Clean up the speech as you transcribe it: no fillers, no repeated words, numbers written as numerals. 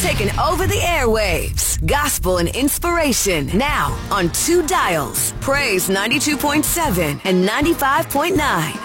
taking over the airwaves. Gospel and inspiration now on two dials. Praise 92.7 and 95.9.